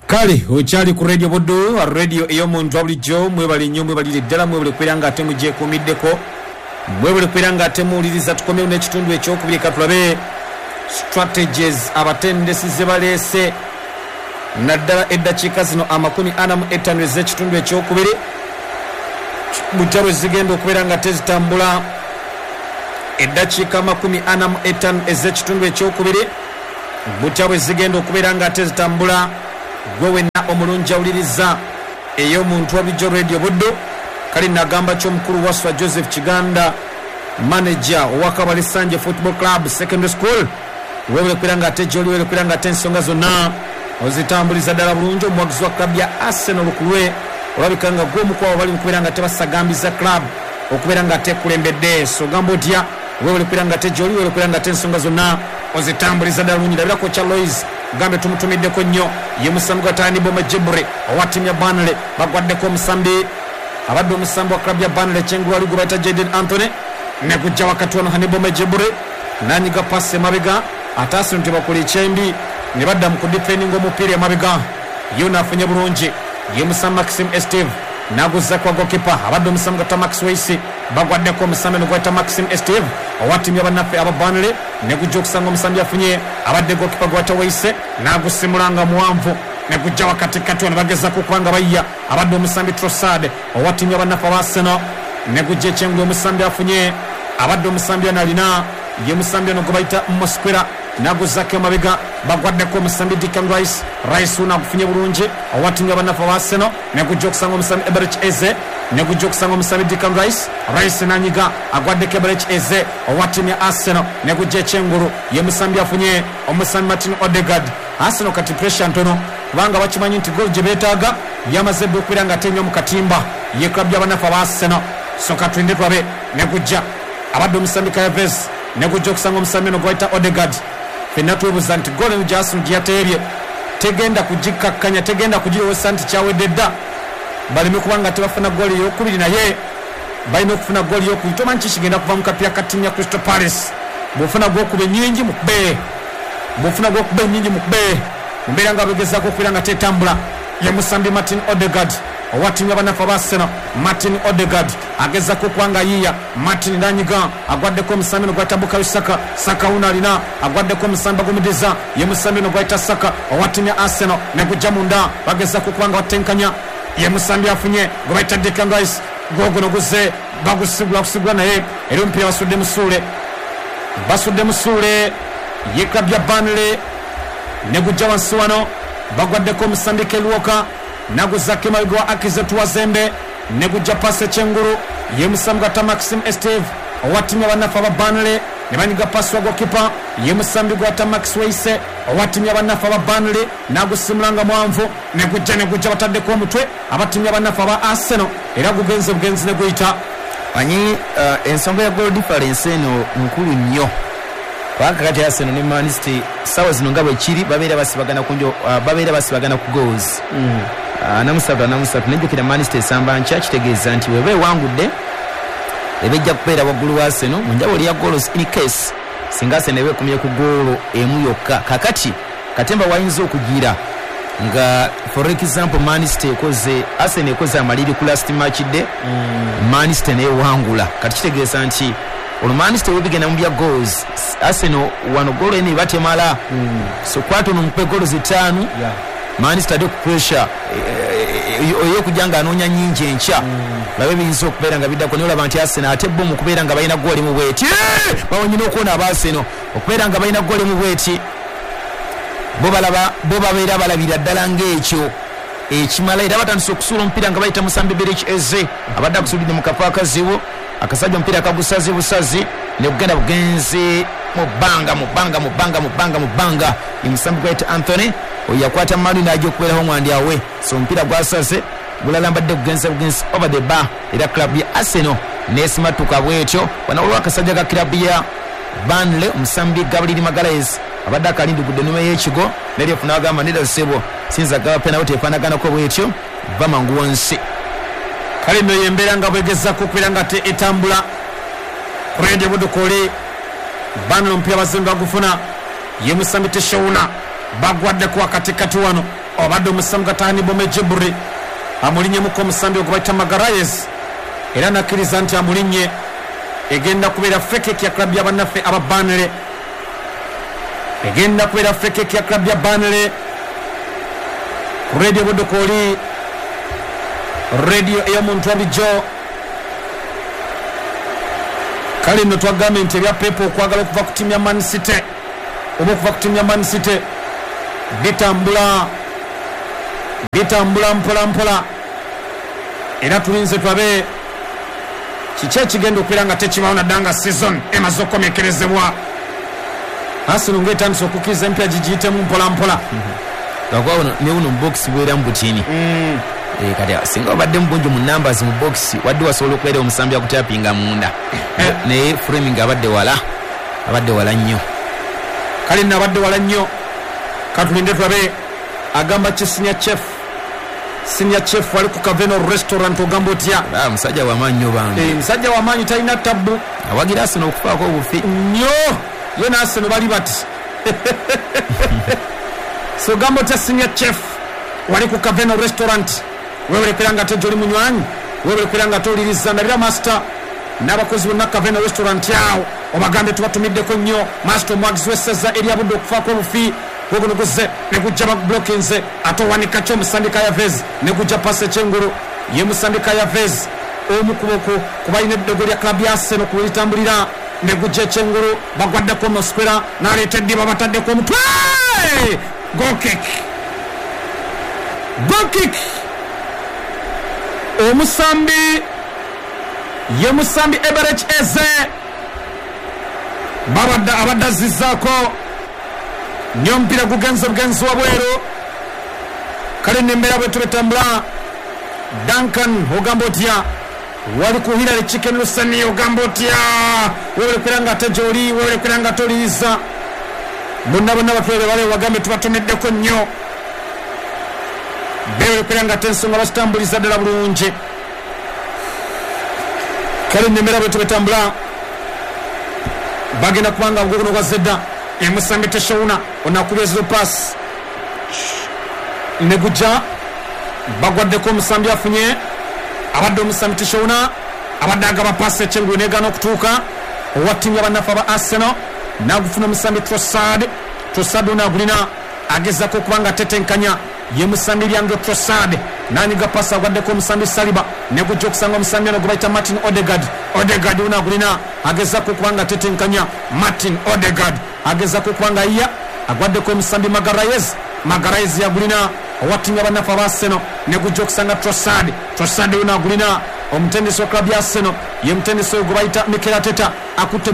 Kale ochali ku radio bodo radio eyo muntu abulijjo mwebali nnyo mwebalire ddala mwebale kwiranga ate mujje kumiddeko mwebale kwiranga ate muwuliriza tukomyewo n'ekitundu ekyokubiri katulabe strategies abatendesi ze baleese naddala eddakiika zino 45 ez'ekitundu ekyokubiri butalo zigenda okubeera nga tezitambula eddakiika 45 ez'ekitundu ekyokubiri butalo zigenda okubeera nga tezitambula gwe wenna omulungi awuliriza ey'omuntu wabulijjo radio buddo kale nagamba ky'omukulu waswa Joseph Kiganda manager owakabale Sanje Football Club Secondary School webale kwera nga ate gyoli webale kwera nga ate ensonga zonna ozitambuliza ddala bulungi omuwagizi wa club ya Arsenal lukulwe olabika nga gwe omukwawo bali mukubeera nga tebasagambiza club okubeera nga tekulembedde so gamba otya webale kwera nga ate gyoli webale kwera nga ate ensonga zonna ozitambuliza ddala bulungi ndabirako kya Lois gambe tumutumiddeko nnyo ye musambi gwa Tani Boma Jebre owa ttiimu ya Burnley bagwaddeko omusambi abadde omusambi wa club ya Burnley kyengulu wali gwe bayita Jayden Anthony ne kujja wakati wano Tani Boma Jebre nanyiga pasi emabega ate Arsenal tebakola ekyembi ne badda mu kudifendinga omupiira emabega yona afunye bulungi ye musambi Maxim Esteve naguza kwa gokipa abadde omusambi gwa Max Weisi bagwaddeko omusambi gwa Maxim Esteve owa ttiimu ya bannaffe aba Burnley ne gujja okusanga omusambi afunye abadde gokipa gwa Weisi nagusimulanga muwanvu ne gujja wakati kati wano bagezako kubanga bayya abadde omusambi Trossard owa ttiimu ya bannaffe aba Arsenal ne gujja ekyengulu omusambi afunye abadde omusambi analina ye musambi ono gwe bayita Mosquera naguzako emabega bagwaddeko omusambi Declan Rice nagufunye bulungi owa ttiimu ya bannaffe aba Arsenal ne gujja okusanga omusambi Eberechi Eze ne gujja okusanga omusambi Declan Rice nanyiga agwaddeko Eberechi Eze owa ttiimu ya Arsenal ne gujja ekyengulu ye musambi afunye omusambi Martin Odegaard Arsenal kati pressure ntono kubanga bakimanyi nti gol gye beetaaga yamaze dde okubeera nga atenywa mu katimba ye club y'abannaffe aba Arsenal so katulinde tulabe ne gujja abadde omusambi Kayaves ne gujja okusanga omusambi ono gwaita Odegaard fenna twebuuza nti gol eno Arsenal gye yateebye tegenda kugikakkanya tegenda kugirowesa nti kyawedde dda baleme kubanga tebafuna gol eyokubiri naye balina okufuna gol eyokubiri tomanyi kikigenda kuva mu kapira ka ttiimu ya Crystal Palace bw'ofuna gwokuba ennyingi mukube bw'ofuna gwokuba ennyingi mukube mbeera nga begezaako okubeera nga tetambula ye musambi Martin Odegaard owa ttiimu y'abannaffe aba Arsenal Martin Odegaard agezaako okubanga yiya Martin nanyiga agwaddeko omusambi ono gwayita Bukayo Saka uno alina agwaddeko omusambi agumidiza ye musambi ono gwayita Saka owa ttiimu ya Arsenal ne gujja munda bagezaako okubanga batenkanya ye musambi afunye gwe bayita Declan Rice gwoguno guze bagusigula naye era omupiira basudde musuule ye club ya Burnley ne gujja wansi wano bagwaddeko omusambi Kelwoka naguzako emabega wa Akize Tuwazembe ne gujja pasi ekyengulu ye musambi gwa Maxim Esteve owa ttiimu y'abannaffe aba Burnley ne banyiga pasi wa gokipa ye musambi gwa Max Weise owa ttiimu y'abannaffe aba Burnley nagusimulanga mwanvu ne gujja bataddeko omutwe aba ttiimu y'abannaffe aba Arsenal era gugenze bugenzi ne guyita anyi ensonga ya goal difference eno nkulu nnyo kubanga kati Arsenal ne Man City sawa zino nga bwe kiri babeera basibagana ku goals namusatu nejjukira Man City esamba nkya kitegeeza nti weba ewangudde ebejja kubeera waggulu wa Arsenal mu njawulo ya goals in case singa Arsenal eba ekomye ku goolo emu yokka kakati katemba wayinza okugira nga for example Arsenal ekoze amaliri ku last match de Man City newangula kati kitegeeza nti Man City webigenda mu bya goals Arsenal wano goal eni batemala so kwatono mpe goals 5 Man City ku pressure oyo kujanga anonya nyingi enkya babe binzo okubeera nga biddako ne olaba nti Arsenal ate bo mu kubeera nga balina goal mu bweti bawonyina okuona aba Arsenal okubeera nga balina goal mu bweti bo babeera balabira ddala ng'ekyo ekimala era batandise okusuula omupiira nga bayita musambi Eberechi Eze abadde akusuulidde mu kafa akazibu akasajja omupiira kagusazi busazi ne kugenda bugenzi mu bbanga ye musambi gwayita Anthony oyo yakwata Mali n'ajja okubeeraho omwandi awe so omupiira gwasaze gulalambadde bugenzi over the bar era club ya Arsenal nesimatuka bwetyo wano olwa akasajja ka club ya Burnley omusambi Gabriel Magalhaes abadde akalindugudde ennyuma y'ekigo nerefuna agamba neda sebo sinza gaba penalty efaanaganako bwetyo bamangu wansi kale nno yembeera nga bwegezaako okubeera nga etambula radio budukole Burnley omupiira bazembe bagufuna ye musambi Teshauna bagwaddeko wakati wano obadde omusambi Gatani Bome Jiburi amulinnyemuko omusambi ogubayita Magarayes era nakkiriza nti amulinnye egenda kubeera fekeki ya klabu y'abannaffe aba Burnley egenda kubeera fekeki ya klabu ya Burnley ku radio Bodokoli radio ey'omuntu abulijjo kale nno twagambe nti ebya Pepo okwagala okuva ku tiimu ya Man City oba okuva ku tiimu ya Man City bitambula mpola era tulinze twabe kiki ekigenda okubeera nga tekibawo naddanga season emaze okukomekerezebwa Arsenal ng'etandise okukkiriza empya gigiyitemu mpola lwakuba ne buno mu box bweramu butini kati singa obadde mubungi mu numbers mu box wadde wasobola okubeera omusambi akutapinga munda naye framing abadde wala nnyo kale nno abadde wala nnyo katulinde twabe agamba ki senior chef wali ku Kaveno restaurant ogamba otya musajja wamaanyi nnyo bange musajja wamaanyi talina tabbu awagira Arsenal okufaako obufi nnyo ye n'Arsenal bali bati so gamba otya senior chef wali ku Kaveno restaurant wewerekera nga tejoli munywanyi wewerekera nga toliriza ndabira master n'abakozi bonna Kaveno restaurant yawo obagambe tubatumiddeko nnyo master omwagizi w'essaza eryabudde okufaako obufi gogonogoze negujja bablockinze ate owanika kyo musandika ya Vez negujja pasi ekyengulu ye musandika ya Vez omu ku balina eddogo lya klabu ya Arsenal ku litambulira negujja ekyengulu bagwaddeko Mosquera n'aleeta eddiba bataddeko omutwe goal kick omusambi ye musambi Eberech Eze abadde azizzaako nnyo omupiira gugenze bugenzi wabweru kale nembeera bwetu betambula Duncan ogamba otya wali ku Hillary Chicken Lusani ogamba otya wewerekwera nga ate gyoli wewerekwera nga toliriza bonna batwere bale wagambe tubatomeddeko nnyo bewerekwera nga ate ensonga bazitambuliza ddala bulungi kale nembeera bwetu betambula bagenda kubanga ogugono gwa Zedda emusambi Teshawuna onakubyezo pass negujja bagwaddeko omusambi afunye abadde omusambi Teshawuna abadde agaba pass ekyengulu negana okutuuka owa ttiimu y'abannafu aba Arsenal n'agufuna omusambi Trossard onagulina agezako okubanga tetenkanya ye musambi lyange Trossard nanyiga pass agwaddeko omusambi Saliba negujja okusanga omusambi ono gubayita Martin Odegaard onagulina agezako okubanga tetenkanya Martin Odegaard agezako okubanga iya agwaddeko omusambi Magarayes yagulina owa ttiimu y'abannafu aba Arsenal negujja okusanga Trossard onagulina omutendesi wa klabu ya Arsenal ye mutendesi oyo gwebayita Mikel Arteta akutte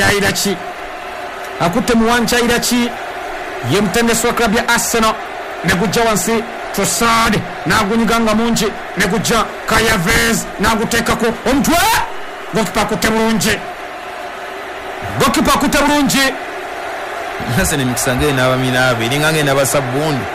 muwanjaira ki ye mutendesi wa klabu ya Arsenal negujja wansi Trossard nagunyiganga mungi negujja Kaya Vez naguteekako omutwe gokipa akutte bulungi Arsenal emikisa ngeri n'abamina abiri nga ngenda basabbundi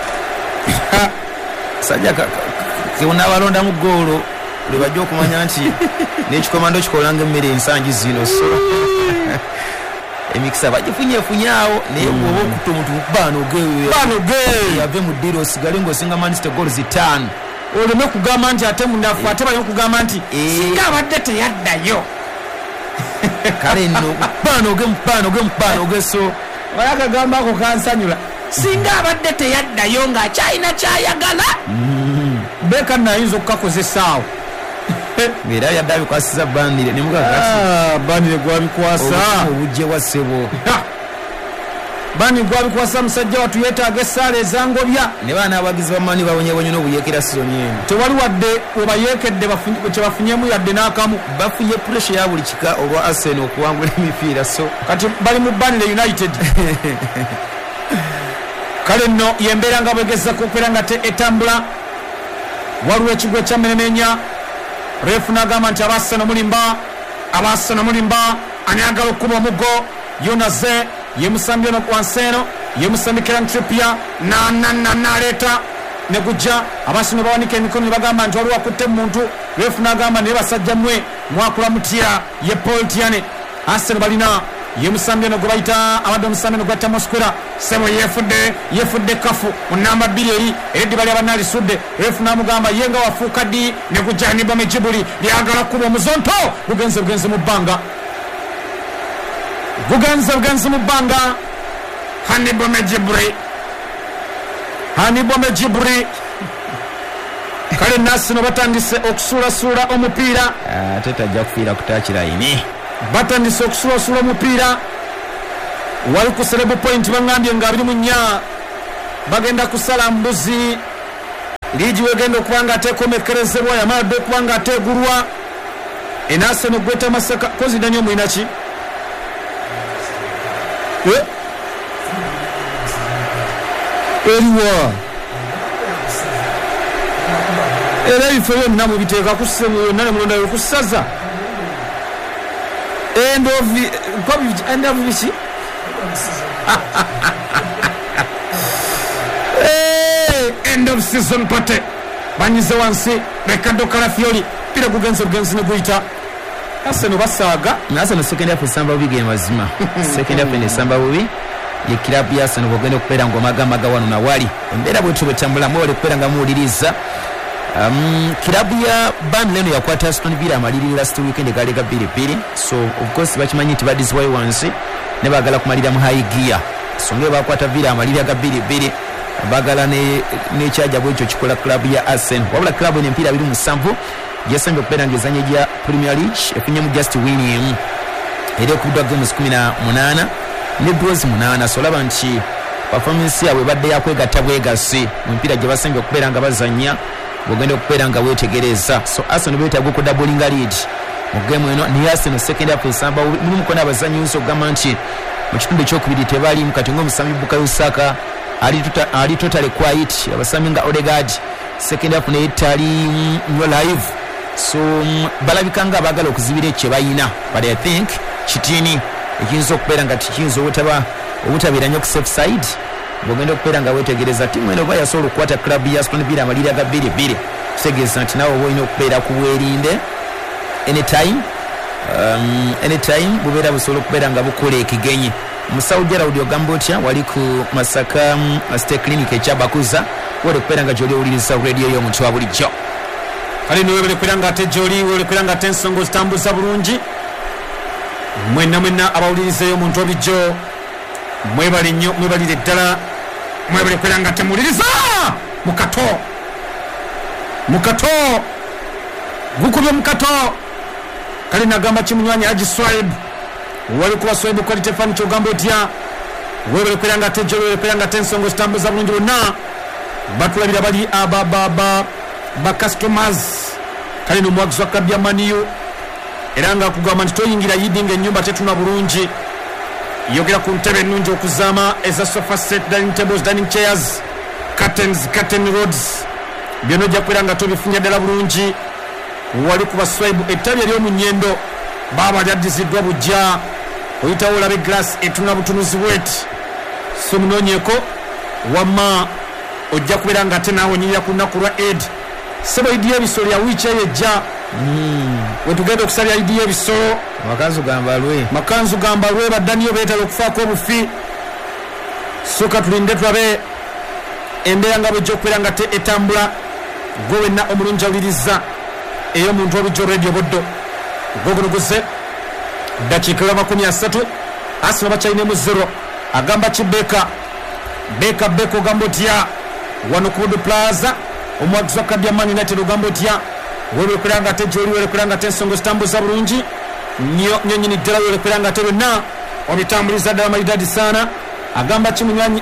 sajja keunabalonda mu ggoolo lwe bajja okumanya nti n'ekikomando kikolanga emmere ensangi zino so emikisa bagifunyefunyawo naye bwoba okutta omuntu mukubaanoge yave mu ddiro osigale ng'osinga Manchester goals 5 oleme kugamba nti ate munafu ate balina okugamba nti singa abadde teyaddayo kale nno mukubaanoge so bayakagamba ako kansanyula singa abadde teyaddayo ng'akyalina kyayagala beka nayinza okukakozesaawo era yadde abikwasiza Burnley Burnley gwabikwasa obujje bwa ssebo Burnley gwabikwasa musajja watu yeetaaga essaala ezangobya ne baana abagizi bamani babonyebonye n'obuyekera sizoni eno tewali wadde webayeekedde kyebafunyemu yadde n'akamu bafunye pressure ya buli kika olwa Arsenal okuwangula emipiira so kati bali mu Burnley United kale nno yembeera nga bwegezako okubeera nga etambula waliwo ekigwo ekyamenemenya refu n'agamba nti Arsenal mulimba ani agala okuba omuggo Yonaze ye musambi ono wansi eno ye musambi Kieran Trippier n'aleeta negujja Arsenal bawanika emikono ne bagamba nti waliwo akutte muntu refu n'agamba naye basajja mmwe mwakula mutya ye Paul Tierney Arsenal balina ye musambi no gobaita abadde musambi no gwata Mosquera sebo yefudde kafu munamba 2 eri eddi bali abanali sudde refu namugamba yenga wafuuka di ne kujaniba mejibuli lyagala kuba omuzonto bugenze mu bbanga bugenze mu bbanga Hannibal Mejiburi kale Nasino batandise okusuula omupiira tetajja kufiira kutaakira ini batandise okusuula omupiira wali ku celebu point bangambye nga 24 bagenda kusala mbuzi ligi wegenda okuba nga ateekomekerezebwa yamala okuba nga ateegulwa Nasino gweta Masaka kozi danyo mwinaki eriwa era ebifo byonna mubiteeka kussemu yonna ne mulonda okusaza end of season party banyize wansi Ricardo Calafiori pira bugenze ne guyita Arsenal basaaga Arsenal second half samba bige mazima second half ne samba bubi ye kilabu ya Arsenal bogenda okupera ngomagamaga wano na wali embeera bwe tubetambula mwole kupera nga muwuliriza kilabu ya Burnley yakwata Aston Villa amaliri last weekend galega 2-2 so of course bakimanyi nti badizwaye wansi ne bagala kumalira mu high gear so nge bakwata Villa amaliri ga 2-2 bagala ne chaja bwe kikola kilabu ya Arsenal wabula kilabu ne mpira 27 yasembe kupera ngezanye ya Premier League efunye mu just winning ere kudwa games 18 ne draws 8 so laba nti performance yawe badde yakwegatta bwegasi mu mpira gye basembe kupera nga bazanya bogenda okupera nga wetegereza so Arsenal betagwa ku doubling lead mu game eno ni Arsenal second half esamba mulimu kona abazanyi nso gamba nti mu kitundu kyokubiri tebali mukati ng'omusami Bukayo Saka ali totally quiet abasami nga Odegaard second half ne itali nyo live so balabikanga abagala okuzibira ekye bayina but I think kitini ekiyinza okupera nga tikiyinza obutabeera nnyo ku safe side bogenda okupera nga wetegereza timu eno bayasobola okukwata club ya Aston Villa amaliri aga 2-2 kutegeeza nti nawe olina okubeera ku bwerinde anytime bubeera busobola okubeera nga bukola ekigenyi musawo Gerald ogamba otya wali ku Masaka State Clinic ekyabakuza wali okubeera nga gyoli owuliriza radio y'omuntu wa bulijjo kale niwebale kwera nga ate gyoli webale kwera nga ate ensonga zitambuza bulungi mwenna abawulirizayo omuntu obulijjo mwebale nnyo mwebalire ddala mwebale kwera nga temuwuliriza mukato gukubye mukato kale nagamba kimunywanyi Haji Swaib wali kuba Swaib quality fan kyogamba otya webale kwera nga ate gyoli webale kwera nga ate ensonga zitambuza bulungi bonna batulabira bali ba customers kale nomwagizi wa klabu ya Maniyu era nga kugamba nti toyingira yidinga ennyumba tetuna bulungi yogera ku ntebe ennungi okuzaama eza sofa set dining tables dining chairs curtain rods byonna ojja kubeera nga tobifunya ddala bulungi wali kuba Swaibu ettabi ery'omu nnyendo baaba lyaddiziddwa bujja oyitawo olabe glass etuna butunuzi bweti so munoonyeeko wamma ojja kubeera nga ate naawe onyirira ku lunaku lwa Eid sebo idi y'ebisolo ya wiiki eyo ejja wetugenda okusabya idi y'ebisolo makanzu gamba lwe baddaniyo beetala okufaako obufi soka tulinde tulabe embeera nga bwejja okubeera nga etambula gwe wenna omulungi awuliriza ey'omuntu obujjo radio boddo gogonogoze dakiika ga 30 Arsenal bakyalinemu 0 agamba Kibeka beka ogamba otya wano ku Budu Plaza omwagizi wa klabu ya Man United ogamba otya webekulira nga ate gyoli webekulira nga ate ensonga zitambuza bulungi nnyo nyini ddala webekulira nga ate lwonna obitambuliza ddala maridadi saana agamba kimunywanyi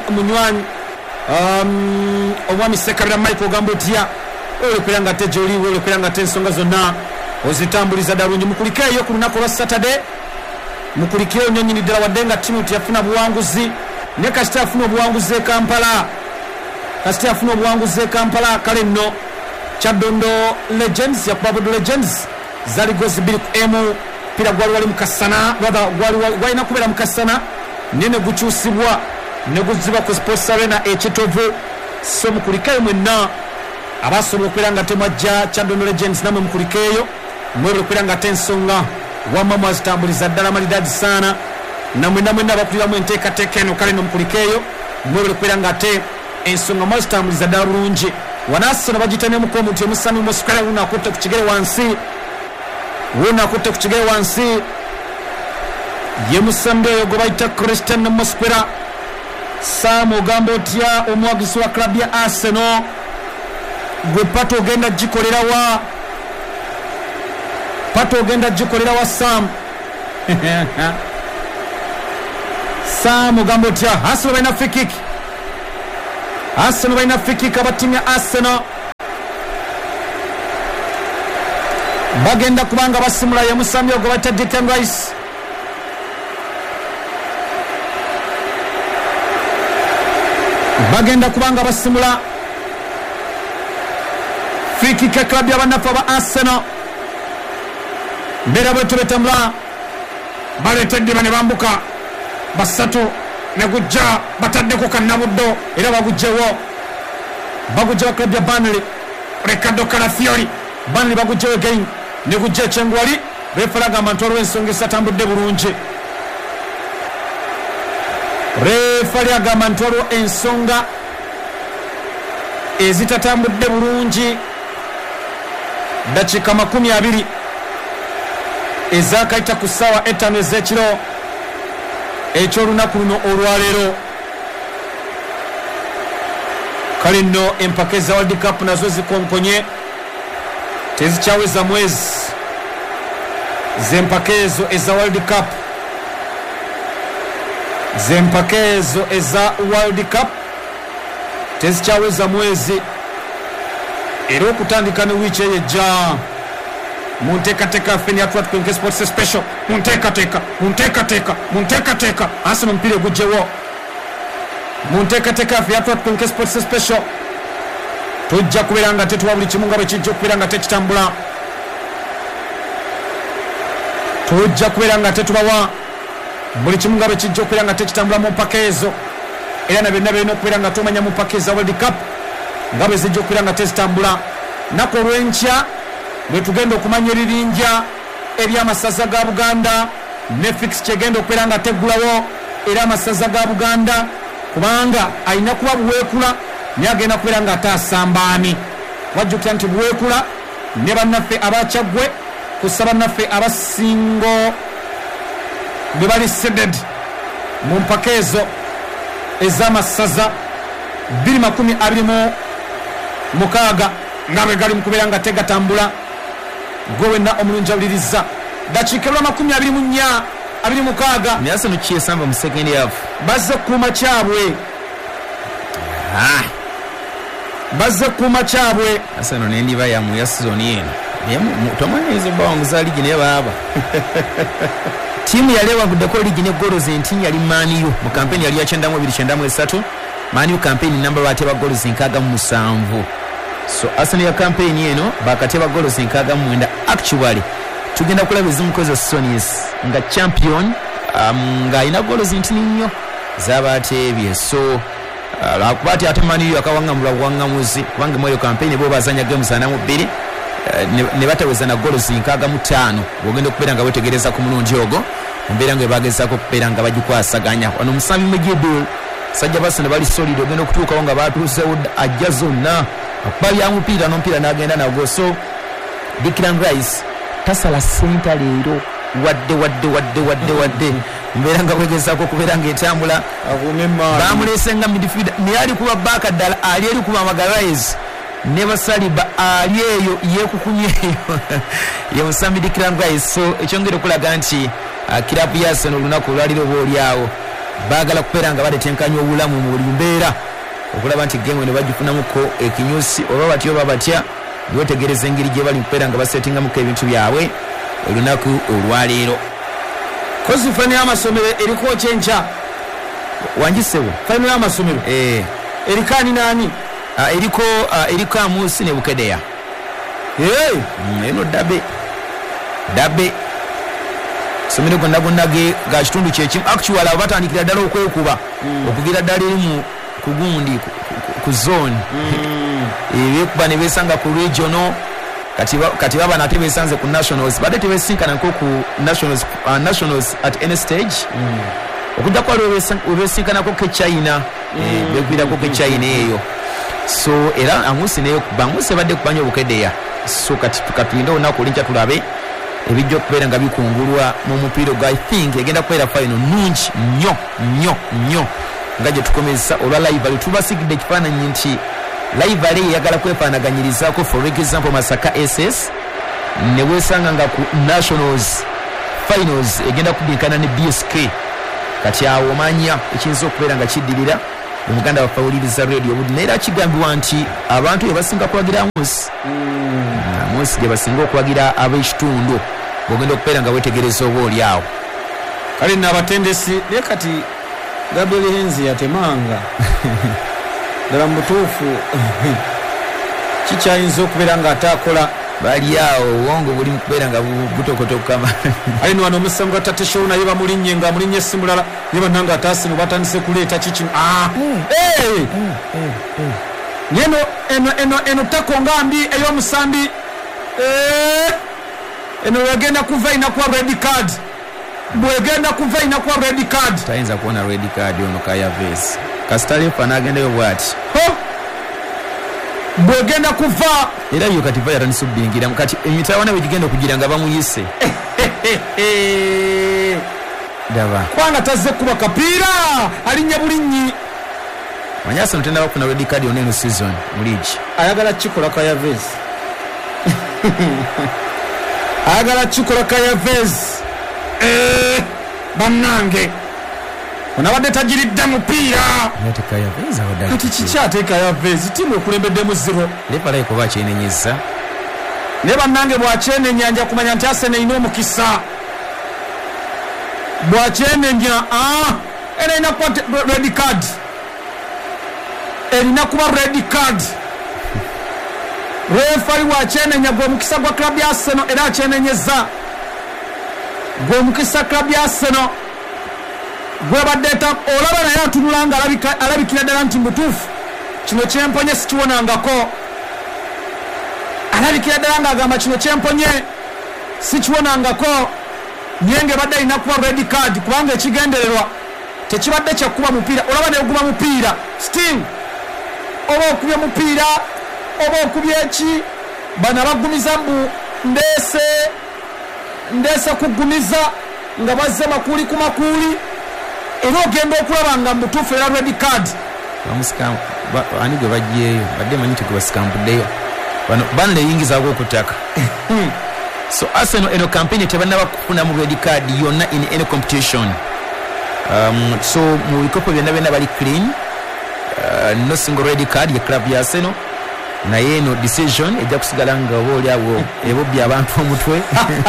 omwami Sekabira Mike ogamba otya webekulira nga ate gyoli webekulira nga ate ensonga zonna ozitambuliza ddala bulungi mukulikeeyo ku lunaku lwa Saturday mukulikireyo nnyo nyini ddala wadde nga timu teyafuna buwanguzi ne kasita afuna obuwanguzi e Kampala kale nno Kyadondo Legends yakuba Budu Legends zali gozi 2-1 pira gwali wali mukasana walina kubeera mukasana nene gukyusibwa ne guziba ku Sports Arena ekitovu so mukulikeeyo mwenna abasobola okubeera nga temwajja Kyadondo Legends namwe mukulikeeyo mwebale okubeera nga ate ensonga wamma mwazitambuliza ddala malidadi saana namwena abakuliramu enteekateeka eno kale nomukulikeeyo mwebale kubeera nga ate ensonga mwazitambuliriza ddala bulungi. Wanaasona bagitanemuko omuntu emusami Mosquera wuno akutte ku kigere wansi ye musambi oyo gwe bayita Christian Mosquera. Sam ogamba otya omuwagizi wa klabu ya Arsenal gwe pato ogenda gikolera wa Sam Sam ogamba otya Arsenal balina free kick abatimu ya Arsenal bagenda kubanga basimula ye musambi ogwe bayita Declan Rice. Bagenda kubanga basimula free kick klabu y'abanafu aba Arsenal. Mbera bwetu betambula baletedde bane bambuka basatu ne gujja bataddeko kannabuddo era bagujjewo klabu ya Burnley Ricardo Calafiori. Burnley bagujjewo again ne gujja ekyengwali referaga amantu olwo ensonga esatambudde bulungi. Refali agamba nti waliwo ensonga ezitatambudde bulungi. Dakiika 20 ezakayita ku ssaawa 5 ez'ekiro ekyolunaku luno olwaleero. Kale nno empaka eza World Cup nazo zikonkonye tezikyaweza mwezi. Zempaka ezo eza World Cup tezikyaweza mwezi era okutandika ne wiiki eyo ejja munteekateeka ffe ne Atlantic Conk Sports Special munteekateeka Arsenal omupiira egugjewo munteekateeka ffe Atlantic Conk Sports Special tujja kubeera nga tetuwa buli kimu nga bwe kijja okubeera nga tekitambula. Tujja kubeera nga tetubawa buli kimu nga bwe kijja okubeera nga tekitambula mu mpaka ezo era na byonna birina okubeera nga tomanya mu mpaka eza World Cup nga bwe zijja okubeera nga tezitambula. Nako olw'enkya bwe tugenda okumanya eririnja ery'amasaza ga Buganda ne fix kyegenda okubeera nga teggulawo era amasaza ga Buganda kubanga alina kuba buweekula naye agenda kubeera nga ataasambaani. Wajjukira nti buweekula ne bannaffe abakyaggwe kussa bannaffe abasingo bwe bali sedded mu mpaka ezo ez'amasaza 2026 nga bwe gali mu kubeera nga tegatambula. Gwe wenna omulungi awuliriza dakiika 24 26 naye Arsenal kyesamba mu second half bazze kuuma kyabwe Arsenal n'endiba yamu ya season eno tomanyiza bawanguza ligi naye baaba tiimu yali ewaguddeko ligi ne goals enti yali Man U mu kampeni yali ya 92-93 Man U kampeni namba bateba goals 67. So Arsenal ya kampeni eno bakateba goals 69. Actually tugenda kulaba ezimu koza Sonies nga champion nga ina goals ntininnyo zabatebye. So lwakubati ate Man U akawangamula buwangamuzi kubanga mu eyo kampeni bo bazanya games 42 ne bataweza na goals 65. Bwogenda okubeera nga wetegereza ku mulungi ogwo mbeera nga bagezaako okubeera nga bagikwasaganya wano Musami Mujidul sajja basana bali solid ogenda okutuukawo nga batuusewo ajja zonna akubali ya mupiira n'omupiira n'agenda nagwo. So Declan Rice tasala senta leero wadde mbeera nga bwegezaako okubeera nga etambula bamulese nga midfielder naye ali kuba baaka ddala ali eri kuba Magalhaes ne basaliba ali eyo yeekukumyeeyo ye Musami Declan Rice. So ekyongera okulaga nti kirapu ya Arsenal olunaku olwaliro oba oliawo baagala kubeera nga batetenkanya obulamu mu buli mbeera okulaba nti game eno bagifunamuko ekinyusi oba batyo oba batya wetegereza engeri gye bali kubeera nga basetingamuko ebintu byabwe olunaku olwaleero. Kozi fani y'amasomero eriko kyenkya wangisewo fani y'amasomero erikaani nani eriko Amusi ne Bukedeya eno dabe somero gonna ga kitundu kyekimu. Actually abo batandikira ddala okwekuba okugira ddala erimu ku gundi ku zone ebyekuba ne besanga ku regional kati baba nate besanze ku nationals bade tebesinkana nko ku nationals at any stage okujja kwa obesinkana ko ke China bekwira ko ke China eyo so era Amusi ne banguse badde kubanya obukedeya so kati tukatulinde onako linja tulabe ebijjo kubeera nga bikungulwa mu mupiira gwa I think egenda kubeera final nungi nnyo nga gye tukomeza olwa live tubasigidde ekifaananyi nti live yagala kwefaanaganyirizaako for example Masaka SS ne weesanga nga ku nationals finals egenda kudinkana ne BSK kati awo manya ekiyinza okubeera nga kiddirira omuganda waffe awuliriza radio budi naye era kigambibwa nti abantu ebasinga kuwagira Amusi gye basinga okuwagira ab'ekitundu bw'ogenda okubeera nga wetegereza oba oli awo kale n'abatendesi naye kati Gabriel Henzi yatemanga ddala mutuufu kikyayinza okubeera nga ataakola bali awo wongo buli mu kubeera nga butokotokama alino wano omusango gwa Tate Show naye bamulinnye nga amulinnye simulala naye bannanga ataasino batandise kuleeta kikino eno tako nga mbi ey'omusambi eno wegenda kuva inakuwa red card bwegenda kuva inakuwa red card tayinza kuona red card ono Kaya Vase kasitalefa n'agendayo bw'ati bwegenda kuva era yo kati vaya tanisubingira kati emitawana bigenda okugira nga bamuyise daba kwanga tazze kuba kapiira alinnya bulinyi Manyasa ntenda bakuna red card oneno season muliji ayagala kikola Kaya Vase ayagala kikola Kaya Vase bannange onabadde tajiridde mupiira kati kikyate Kaya Vase timu ekulembeddemu 0 lepalayo kuba kyenenyeza naye bannange bwakyenenya nja kumanya nti Arsenal erina omukisa bwakyenenya era erina kuba red card erina kuba red card refari bwakyenenya gw'omukisa gwa club ya Arsenal era akyenenyeza gw'omukisa club ya Arsenal gwebadde olaba naye atunula nga alabikira ddala nti mutuufu kino kyemponye sikiwonangako alabikira ddala ng'agamba kino kyemponye sikiwonangako naye ng'ebadde alina kuba red card kubanga ekigendererwa tekibadde kyakuba mupiira olaba neoguma mupiira still oba okubye mupiira oba okubye eki bano abagumiza mbu ndeese kugumiza nga bazze makuli ku makuli era ogenda okulaba nga mutuufu era red card ani gwe bajjeeyo badde manyi gwe basikambudeyo bano leyingizaako okutaka so Arsenal eno campaign tebannaba kufunamu red card yonna in any competition so mu bikopo byonna bali clean no single red card ya club ya Arsenal naye eno decision ejja kusigala nga oba oli awo ebobbi abantu omutwe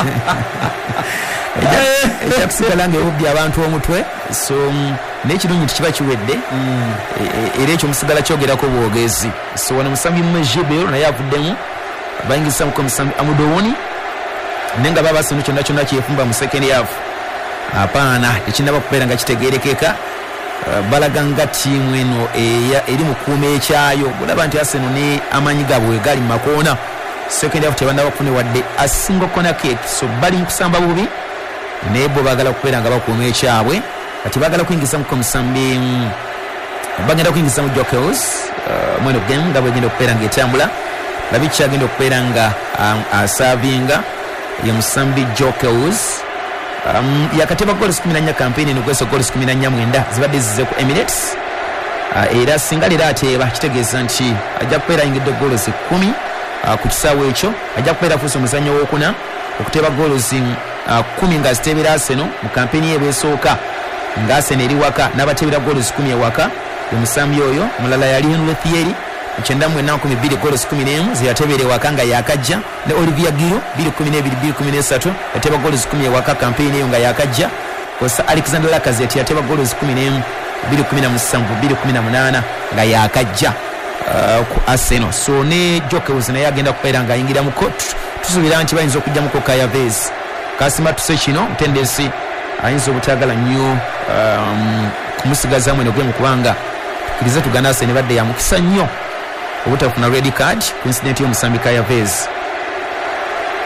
ejja kusigala nga ebobbi abantu omutwe so n'ekirungi tekiba kiwedde era ekyo musigala kyogerako bwogezi so wano musambi Mejibero naye avuddemu bayingisa muko musambi Amudowoni naye nga baba Arsenal kyonna kyefumba mu second half apaana tekinaba kubeera nga kitegeerekeka balaga nga tiimu eno eri mu kuuma ekyayo bulaba nti Arsenal ne amanyi gaabwe gali mu makoona second half tebannaba kufune wadde a single corner kick so bali mu kusamba bubi naye bo baagala kubeera nga bakuuma ekyabwe kati baagala kuyingisa muko musambi bagenda kuyingisa mu Jokers mweno game nga bwegenda okubeera ng'etambula labi kyagenda okubeera nga asaavinga ye musambi Jokers yakateba goals 14 campaign eno kweso goals 14 zibadde zize ku Emirates era singa lera ateeba kitegeeza nti ajja kubeera ayingidde goals 10 ku kisaawe ekyo ajja kubeera fuusa omuzannyo w'okuna okuteba goals 10 nga ziteebera Arsenal mu campaign ye bwesooka nga Arsenal eri waka n'abateebera goals 10 ewaka omusambi oyo mulala yali Henry Thierry 9 goals 11 ziyateebera ewaka nga yakajja ne Olivier Giroud 2012-2013 yateba goals 10 ewaka campaign eyo nga yakajja kosa Alexander Lacazette yateba goals 11 2017-2018 nga yakajja ku Arsenal so ne Jokers naye agenda kubeera nga ayingira mu court tusuubira nti bayinza okujja mu Kaya Vase kasima tuse kino mutendesi ayinza obutagala nnyo kumusigaza mwene gwe mu kubanga tukirize tugana Arsenal badde ya mukisa nnyo obutafuna red card ku incident y'omusambi Kaya Vase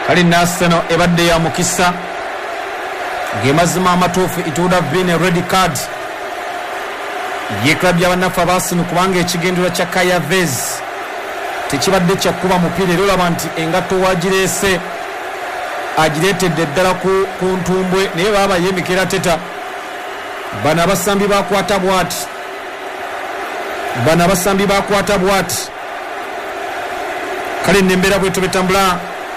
kale Arsenal ebadde ya mukisa gemazima amatuufu it would have been a red card ye club y'abannaffe Arsenal kubanga ekigendera kya Kai Havertz tekibadde kyakuba mupiira era olaba nti engatto wagireese agireetedde ddala ku ntumbwe naye baba yemikera teta bano abasambi bakwata bwati kale nembeera bweto betambula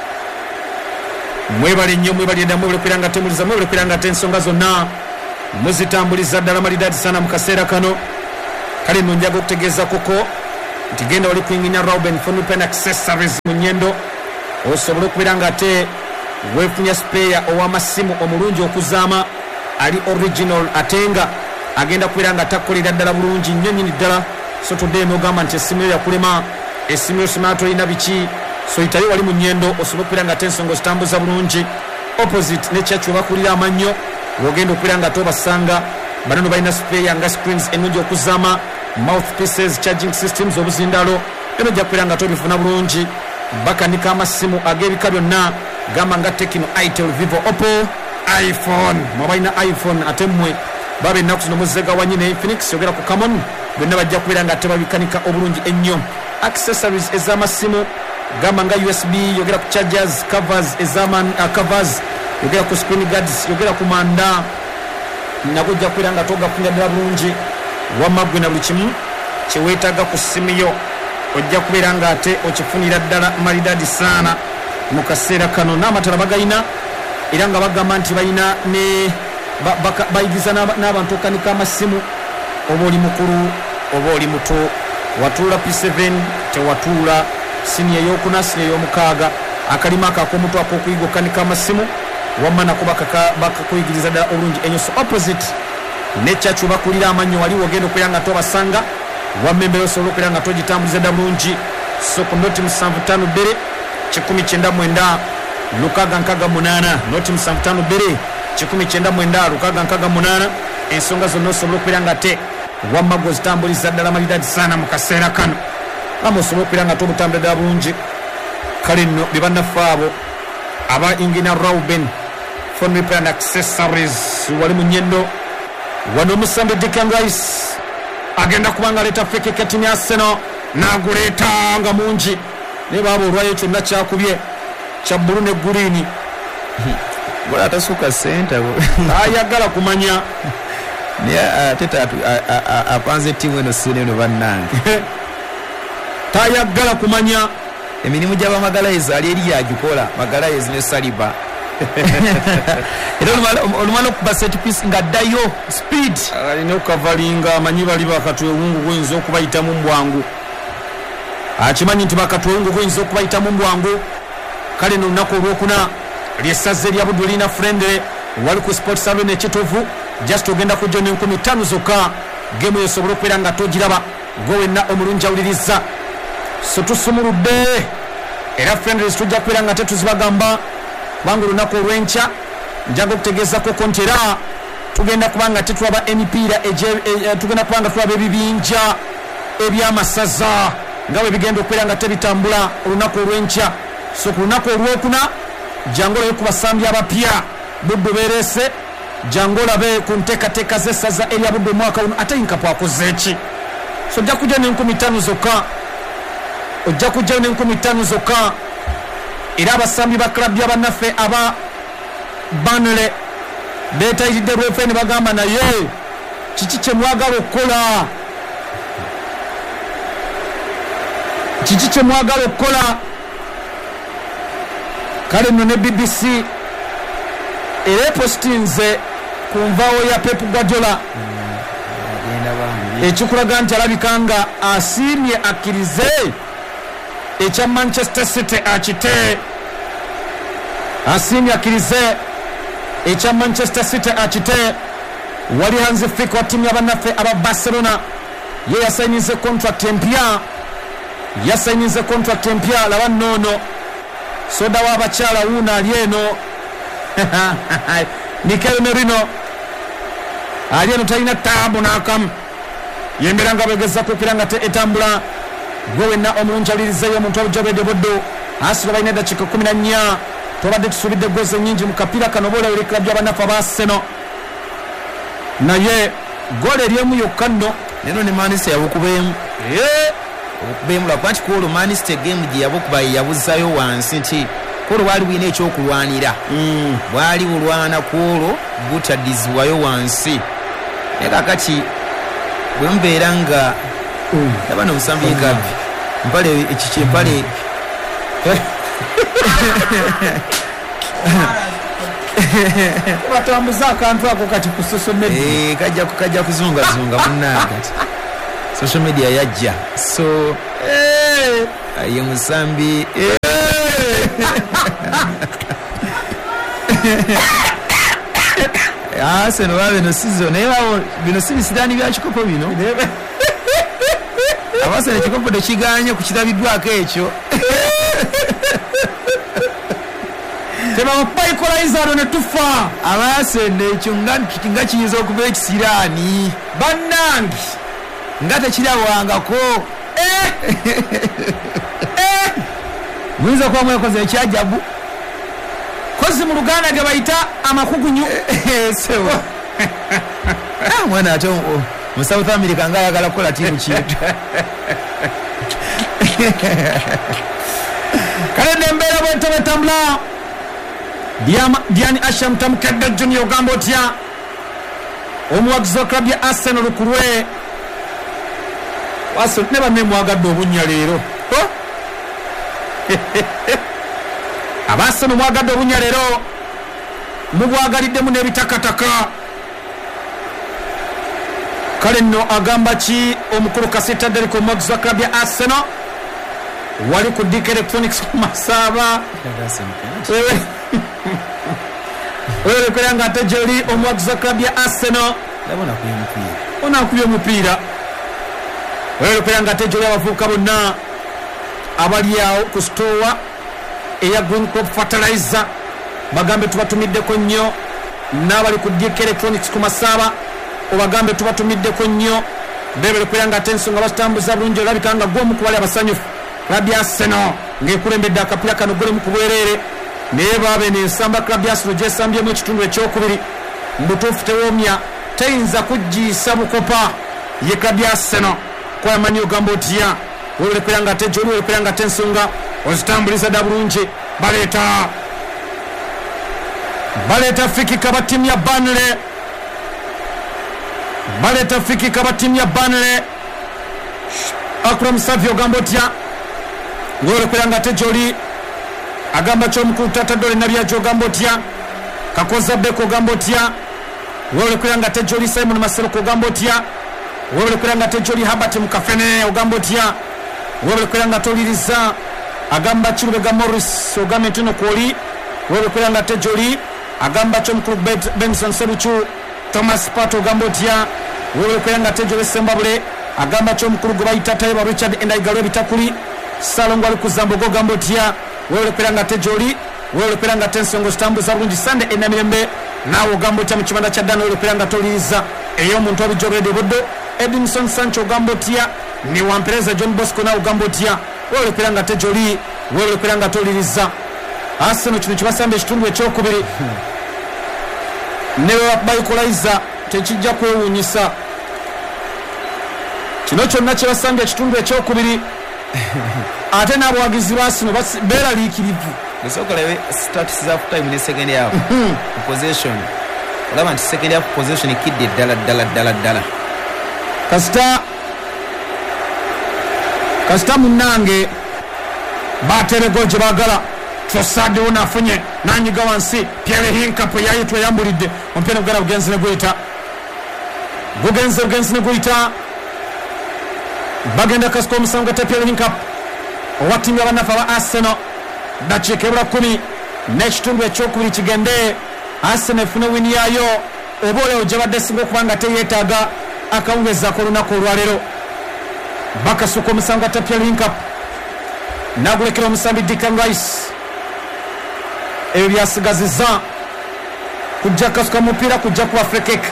mwebale nnyo mwebali edda mwebale kwera nga temuliza mwebale kwera nga ensonga zonna muzitambuliza ddala malidaadi sana mu kaseera kano kale nno njaga okutegeeza koko nti genda wali kuinginya Rauben Furniture Accessories mu Nyendo osobola okubeera nga ate weefunya speya ow'amasimu omulungi okuzaama ali original ate nga agenda kubeera nga takolera ddala bulungi nnyo nnyini ddala so tudde n'ogamba nti essimu yo yakulema essimu yo smart olina biki so yitayo wali mu Nyendo osobola okubeera nga ate ensonga zitambuza bulungi opposite ne kyaki webakulira amannyo wogenda okubeera nga tobasanga banano balina speya nga screens ennungi okuzaama mouthpieces charging systems obuzindalo eno ojja kubeera nga tobifuna bulungi bakanika amasimu ag'ebika byonna gamba nga Tecno, Itel, Vivo, Oppo, iPhone mwabalina iPhone ate mmwe baba ennaku zino muzegawanye ne Infinix yogera ku Camon bonna bajja kubeera nga tebabikanika obulungi ennyo accessories ez'amasimu gamba nga USB yogera ku chargers covers covers yogera ku screen guards yogera ku manda nako ojja kubeera nga togafunira ddala bulungi wamagwe na buli kimu kyeweetaaga ku ssimu yo ojja kubeera nga ate okifunira ddala malidaadi saana mu kaseera kano n'amatala bagayina era nga bagamba nti balina ne bayigiriza n'abantu okanika amasimu oba oli mukulu oba oli muto watuula P7 tewatuula siniya eyokuna siniya ey'omukaaga akalima akak'omutu ak'okuyiga okanika amasimu wamma nako bakakuyigiriza ddala obulungi ennyo so opposite nekyaki bakulira amannyo wali wogenda okubeera nga tobasanga wammembera osobola okubeera nga togitambuliza dda bulungi so ku noti 752 199 668 noti 752 199 668 ensonga zonna osobola okubeera nga te wamma gwezitambuliza ddala malidaadi saana mu kaseera kano ama osobola okubeera nga tobutambula ddala bulungi kale nno bye bannaffe abo aba ingina Rauben Furniture Accessories wali mu Nyendo wano omusambi Declan Rice agenda kubanga leeta feke katini Arsenal naguleeta nga mungi naye baaba olwayo kyonna kyakubye kya bbulu ne guliini bula atasuuka senta ayagala kumanya naye teta apanze ttiimu eno siina eno bannange tayagala kumanya emirimu gy'abamagalayizi ali eri yagikola magalayizi ne Saliba era olumala okuba set piece nga ddayo speed tobadde tusuubidde gozi nyingi mu kapiira kano bola eri klabu y'abanafu ba Arsenal naye goal eriemu yokka nno neno ne Manchester yabukubeemu obukubeemu lwakuba nti kuolwo Manchester game gye yabukuba yabuzayo wansi nti kuolwo bwali bwina ekyokulwanira bwali bulwana kuolwo butadizibwayo wansi naye kakati bwe mubeera nga abana obusambi yegabi mpale ekikyempale batambuza akantu ako kati ku social media kajja kuzungazunga munnange kati social media yajja so ye musambi Arsenal babe no season naye bino si bisidani bya kikopo bino abasene ekikopo tekiganye ku kirabiddwako ekyo tebamupaikolaizano ne tufa abasene ekyo nga kiyinza okuba ekisiraani bannange nga tekirabwangako muyinza kuba mwekoze ekyajabu kozi mu Luganda ge bayita amakugunyu sewa mwana ate mu South America nga ayagala kukola tiimu kintu kale nembeera bwete betambula Diani Asham Tamukadde Junior ogamba otya omuwagizi wa klabu ya Arsenal lukulwe Arsenal ne banne mwagadde obunya leero Arsenal mwagadde obunya leero mubwagaliddemu n'ebitakataka kale nno agamba ki omukulu Kasita Derek omuwagizi wa klabu ya Arsenal wali ku DK Electronics ku Masaba wewe kwanga ate joli omuwagizi wa klabu ya Arsenal onakubye omupiira wewe kwanga ate joli abavubuka bonna abali awo ku store eya Green Crop Fertilizer bagambe tubatumiddeko nnyo n'abali ku DK Electronics ku Masaba obagambe tubatumiddeko nnyo bebele kwanga ate ensonga batambuza bulungi olabika nga gwomu kubali abasanyufu klabu ya Arsenal ng'ekulembedde akapiira kano gole mu kubwerere naye baabe n'ensamba klabu ya Arsenal gyesambyemu ekitundu ekyokubiri mu butuufu tewoomya teyinza kuggiisa bukopa ye klabu ya Arsenal kwayamanyi ogamba otya wewerekwera nga ate joli wewerekwera nga ate ensonga ozitambuliza dda bulungi baleeta fiki kaba tiimu ya Burnley baleeta fiki kaba tiimu ya Burnley Akram Savio ogamba otya wewerekwera nga ate joli agamba kyomukulu tata dole nabyajo ogamba otya Kakoza Beko ogamba otya wewerekwera nga ate joli Simon Maseroko ogamba otya wewerekwera nga ate joli Habert Mukafene ogamba otya wewerekwera nga toliriza agamba Kirubega Morris ogamba ntino kwoli wewerekwera nga ate joli agamba kyomukulu Benson Seruchu Thomas Pato ogamba otya wewerekwera nga ate joli Sembabule agamba kyomukulu gwe bayita Tayiba Richard Endaigalo ebitakuli Salongo ali kuzambo ogamba otya wewerekwera nga ate joli wewerekwera nga ate ensonga zitambuza bulungi Sande enamirembe naawe ogamba otya mu kibanda kya ddana wewerekwera nga toliriza ey'omuntu abijogedde buddo Edinson Sancho ogamba otya ne wampereza John Bosco naawe ogamba otya wewerekwera nga ate joli wewerekwera nga toliriza Arsenal kino kibasamba ekitundu ekyokubiri ne bayikolaiza tekijja kwewuunyisa kino kyonna kyebasambye ekitundu ekyokubiri ate n'abawagizi ba Arsenal beeraliikirivu esokolawe status za time ne second half possession olaba nti second half possession ekidde ddala kasita munnange bateregoal gye baagala Trossard wona afunye nanyiga wansi Pierre Hinkapo yayitwa yambulidde omupiira gugala bugenzi ne guyita bagenda kasiko omusango gata Pierre Hinkapo owa ttiimu y'abanafu aba Arsenal dakiika ebula 10 n'ekitundu ekyokubiri kigende Arsenal efune wini yaayo oba olewo gye badde singa okuba nga teyeetaaga akawungezaako olunaku olwaleero bakasuka omusango gata Pierre Hinkapo n'agulekera omusambi Declan Rice ebyo byasigazizza kujja kasuka mupiira kujja kuba free kick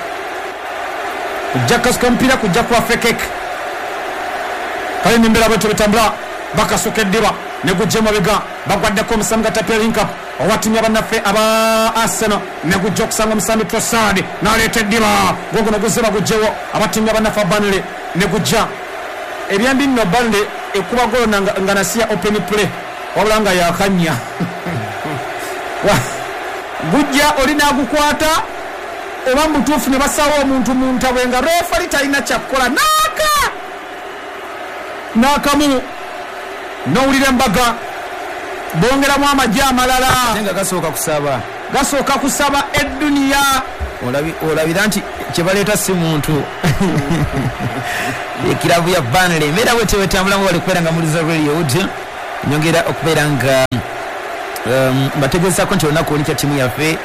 kale nembeera bwetyo betambula bakasuka eddiba ne gujja emabega bagwaddeko omusambi gata Pierre Hinkapo owatimya bannaffe aba Arsenal ne gujja okusanga omusambi Trossard n'aleeta eddiba gogono guzeba gujjewo abatimya bannaffe Burnley ne gujja ebyambi nno Burnley ekuba golo nga nasiya open play wabula nga yakanya gujja oli n'agukwata oba mutuufu ne basawo omuntu mu ntabwe nga refali talina kyakukola n'akamu n'owulira embaga bongeramu amagye amalala nga gasooka kusaba edduniya olabira nti kyebaleeta si muntu ekirabu ya Burnley embeera bwe tewetambulamu bali kubeera nga muliza radio nyongera okubeera nga mbategeezako nti olunaku olukya tiimu yaffe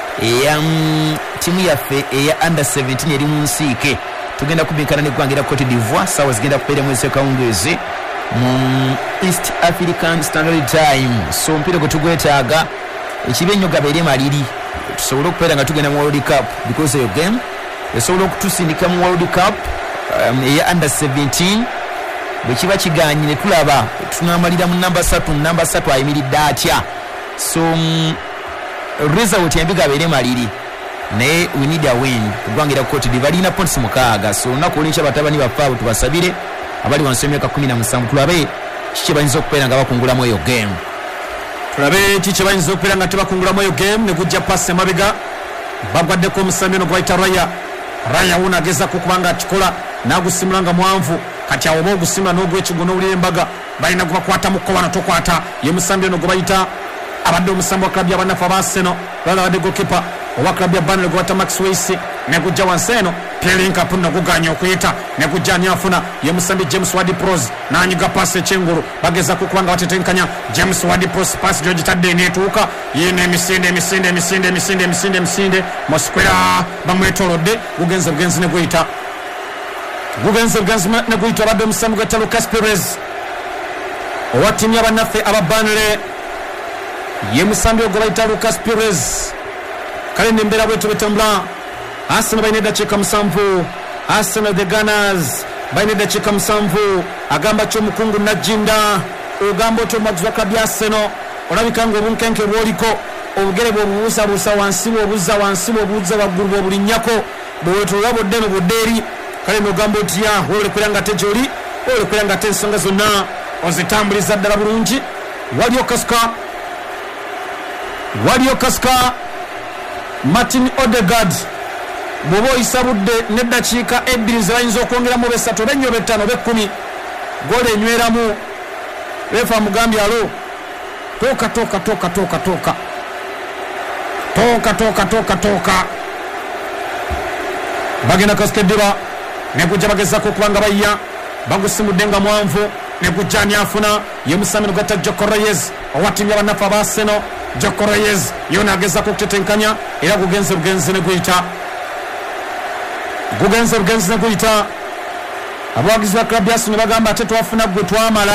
eya under 17 eri mu nsiike tugenda kubinkana neggwanga era Cote d'Ivoire saawa zigenda kubeera mu esekawungeezi mu East African Standard Time. So mpira gwe tugwetaaga ekibi ennyo gabeere maliri tusobole okubeera nga tugenda mu World Cup because eyo game esobola okutusindika mu World Cup eya under 17 bwe kiba kiganye ne tulaba tunamalira mu namba 3 ayimiridde atya so result embi gabeere maliri naye we need a win kugwangira Cote d'Ivoire balina points 6 so olunaku olw'enkya batabani baffe abo tubasabire abali wansi w'emyaka 17 tulabe kiki bayinza okubeera nga bakungulamu eyo game tulabe kiki bayinza okubeera nga tebakungulamu eyo game ne gujja pass emabega bagwaddeko omusambi ono gwayita Raya wuno agezaako kubanga akikola n'agusimula nga mwanvu kati awo oba ogusimula n'ogwekigo n'owulira embaga balina gubakwata mu kkoba tokwata ye musambi ono gwe bayita abadde omusambi wa klabu y'abannaffe aba Arsenal balabadde gokipa owa klabu ya Burnley gwe bayita Max Weiss ne gujja wansi eno Pierre Nkapu naguganya okuyita ne gujja ani afuna ye musambi James Ward-Prowse n'anyiga paasi ekyengulu bagezaako kubanga batetenkanya James Ward-Prowse paasi gy'ogitadde neetuuka yeena emisinde Mosquera bamwetoolodde gugenze ne guyita abadde omusambi gwetta Lucas Perez owa ttiimu y'abannaffe aba Burnley ye musambi ogwo bayita Lucas Perez kale nembeera bwetu betambula Arsenal balina eddakiika 7 Arsenal the Gunners balina eddakiika 7 agamba ky'omukungu Najinda ogamba oti omuwagizi wa klabu ya Arsenal olabika nga obunkenke bwoliko obugere bwobubuusabuusa wansi bwobuuza wansi bwobuuza waggulu bwobulinnyako bwewetolola bodde no bodde eri kale nogamba otya wolekwera nga tegyoli wolekwera nga te ensonga zonna ozitambuliza ddala bulungi waliyo kasika Martin Odegaard bw'oba oyisa budde n'eddakiika 2 ze bayinza okwongeramu 3 oba 4 5 oba 10 goolo enyweramu refa mugambye alo tooka bagenda kasika eddiba ne gujja bagezaako okubanga bayya bagusimudde nga mwanvu ne gujja ani afuna ye musambi gwatta Joko Reyes owa ttiimu y'abannaffe aba Arsenal Joko Reyes yona agezaako okutetenkanya era gugenze ne guyita abawagizi ba klabu ya Arsenal bagamba ate twafuna gwe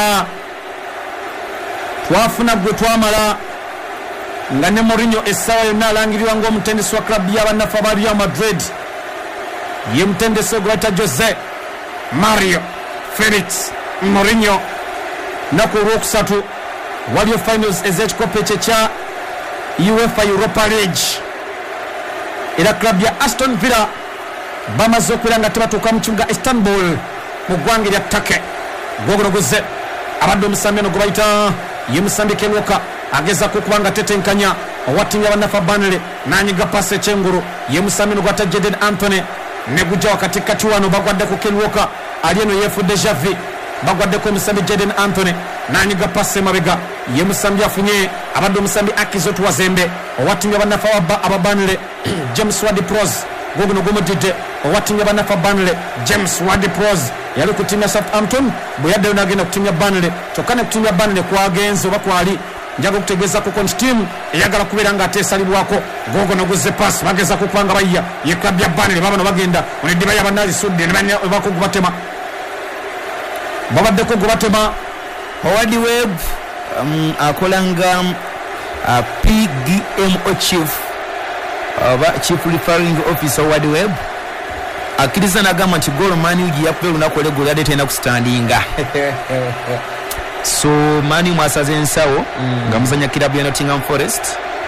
twamala nga ne Mourinho essaawa yonna alangirirwa ng'omutendesi wa klabu y'abannaffe aba Real Madrid ye mutendesi gwe bayita Jose Mario Felix Mourinho naku olwokusatu waliyo finals ez'ekikopo ekyo ekya UEFA Europa League era klabu ya Aston Villa bamaze okubeera nga tebatuuka mu kibuga Istanbul mu ggwanga erya Turkey gwogonogoze abadde omusambi eno gwe bayita ye musambi Keloka agezaako okuba nga tetenkanya owa ttiimu y'abannaffe Burnley n'anyiga paasi ekyengulu ye musambi eno gwata Jadon Anthony ne gujja wakatikati wano bagwaddeko Keloka ali eno yeefudde Javi bagwaddeko omusambi Jadon Anthony n'anyiga paasi emabega ye musambi afunye abadde omusambi Akizot Wazembe owa ttiimu y'abannaffe aba Burnley James Ward-Prowse gwoguno gumudidde owa ttiimu y'abannaffe Burnley James Ward-Prowse yali ku ttiimu ya Southampton bwe yaddeyo n'agenda ku ttiimu ya Burnley kyokka ne ku ttiimu ya Burnley kwagenze oba kwali njaga okutegeezako ko nti ttiimu eyagala kubeera nga ateesalibwako gwogono guzze paasi bagezaako okubanga bayya ye klabu ya Burnley babano bagenda oneddiba y'abannazisudde ne bako gubatema babaddeko gubatema Howard Webb akola nga PGMO chief referring officer Howard Webb akkiriza n'agamba nti golo Mani ugi yakuba olunaku olw'eggulu yadde terina kusitandinga so Mani mwasaze ensawo nga muzanya kilabu ya Nottingham Forest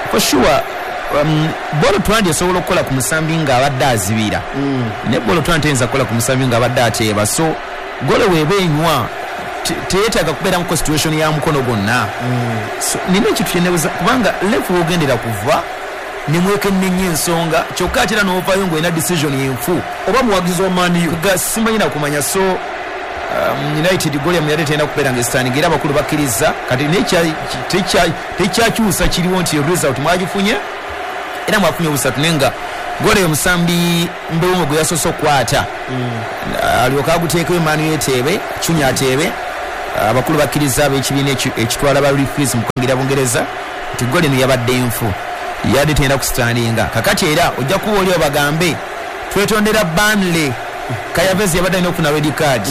for sure bolo twandi esobola okukola ku musambi ng'abadde azibira ne bolo twandi teyinza kukola ku musambi ng'abadde ateeba so gole weeba enywa teyeetaaga kubeera mu situation ya mukono gwonna so nina ekintu kyenebuza kubanga lefu wogendera kuva nemwekennenya ensonga kyokka ate era n'ovaayo ng'olina decision yenfu oba muwagizi wa maniyo ga simanyina kumanya so United gole yamuyade tena kubeera ng'esitaani era abakulu bakkiriza kati tekyakyusa kiriwo nti result mwagifunye era mwafunye obusatu nenga gole omusambi mbewumo gwe yasoose okukwata alyoka aguteekeo Emmanuel Teebe Chunya Teebe abakulu bakkiriza ab'ekibiina ekitwala ba referees mu kwingira Bungereza nti gole eno yabadde enfu yadde tenda kusitandinga kakati era ojja kuba oli obagambe twetondera Burnley Kayavezi yabadde alina okufuna red card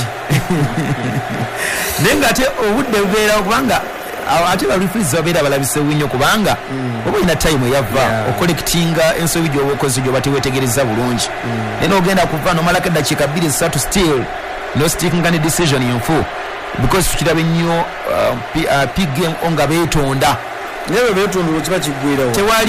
naye ng'ate obudde bubeerawo kubanga ate ba referees babeera balabise nnyo kubanga oba olina time eyava okolekitinga ensobi gy'oba okoze gy'oba teweetegereza bulungi naye n'ogenda kuva n'omalako eddakiika 2-3 still no stickinga ne decision yenfu because tukirabe nnyo pig game nga beetonda naye bwe beetonda olwo kiba kiggwirawo